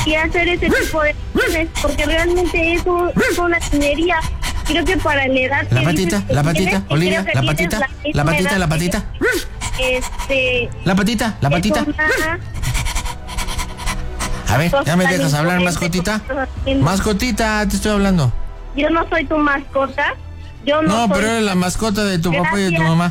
y hacer ese tipo de cosas, porque realmente es una niñería. Creo que para la edad La que patita, dices que la patita, tienes, Olivia, creo que la tienes patita, la la misma patita, edad la que patita. yo. La patita. A ver, ¿ya me dejas hablar, mascotita? Mascotita, te estoy hablando. Yo no soy tu mascota. Yo no soy... pero eres la mascota de tu papá y de tu mamá.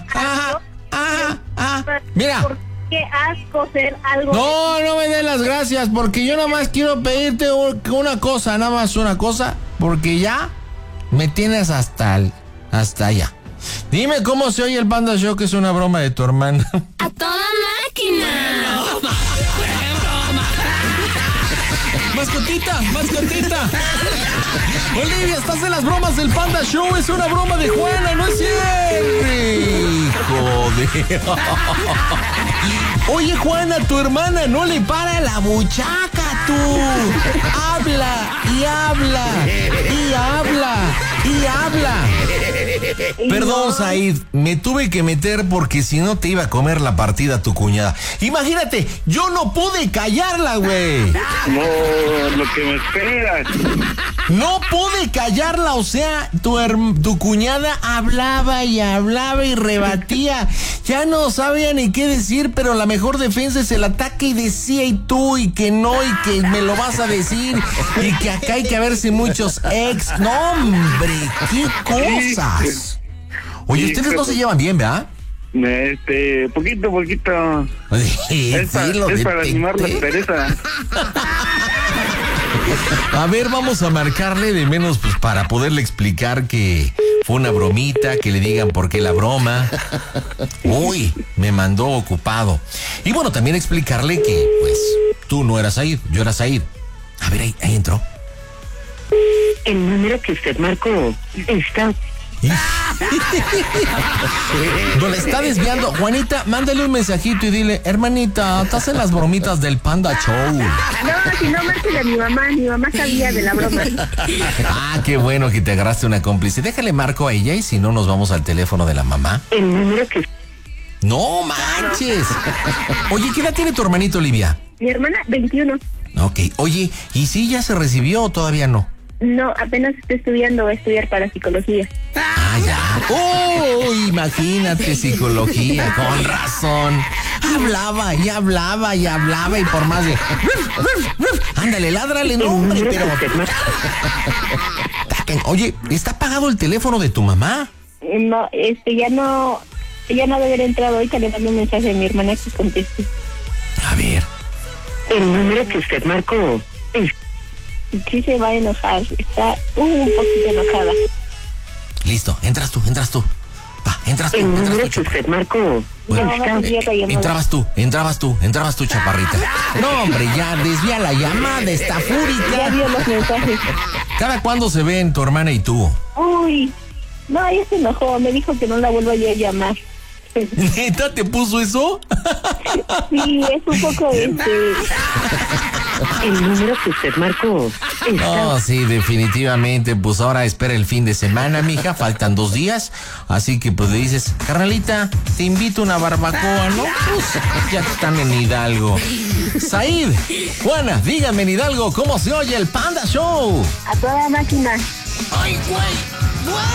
Mira. ¿Por qué asco ser algo? No me des las gracias, porque yo nada más quiero pedirte una cosa, nada más una cosa, porque ya me tienes hasta allá. Dime cómo se oye el Panda Show, que es una broma de tu hermana. ¡A toda máquina! ¡Mascotita! Olivia, estás en las bromas del Panda Show. Es una broma de Juana, no es cierto. Hijo de... Oye, Juana, tu hermana no le para la buchaca, tú. Habla. Perdón, Said, me tuve que meter porque si no te iba a comer la partida tu cuñada. Imagínate, yo no pude callarla, güey. No, lo que me esperas. No pude callarla, o sea, tu cuñada hablaba y rebatía. Ya no sabía ni qué decir, pero la mejor defensa es el ataque y decía y tú y que no y que me lo vas a decir y que acá hay que verse muchos ex. No, hombre, qué cosas. Oye, ustedes no se llevan bien, ¿verdad? Poquito. Es para animar la pereza. A ver, vamos a marcarle de menos pues para poderle explicar que fue una bromita, que le digan por qué la broma. Uy, me mandó ocupado. Y bueno, también explicarle que pues tú no eras Said, yo era Said. A ver, ahí entró. El número que usted marcó está... No le está desviando. Juanita, mándale un mensajito y dile: hermanita, estás en las bromitas del Panda Show. No, si no, márcale a mi mamá sabía de la broma. Qué bueno que te agarraste una cómplice. Déjale marco a ella y si no nos vamos al teléfono de la mamá. El número que... No manches. Oye, ¿qué edad tiene tu hermanito, Olivia? Mi hermana, 21. Ok, oye, ¿y si ya se recibió o todavía no? No, apenas estoy estudiando, voy a estudiar para psicología. Ya. ¡Oh! Imagínate, psicología, con razón. Hablaba y por más de... Ándale, ládrale, no, hombre, pero... Oye, ¿está apagado el teléfono de tu mamá? No, ya no debe haber entrado. Ahorita le mando un mensaje a mi hermana que conteste. A ver. El número que usted marcó es... Sí se va a enojar, está un poquito enojada. Listo, entras tú. Va, entras tú. El número que usted marcó. Bueno, entrabas tú, chaparrita. No, hombre, ya desvía la llamada, está fúrica. Ya vio los mensajes. ¿Cada cuándo se ven tu hermana y tú? Uy, no, ya se enojó, me dijo que no la vuelva yo a llamar. ¿Neta te puso eso? Sí, es un poco El número que usted marcó está... Sí, definitivamente. Pues ahora espera el fin de semana, mija. Faltan 2 días. Así que pues le dices: carnalita, te invito a una barbacoa, ¿no? Pues ya están en Hidalgo. Said, Juana, díganme en Hidalgo, ¿cómo se oye el Panda Show? a toda máquina. ¡Ay, güey!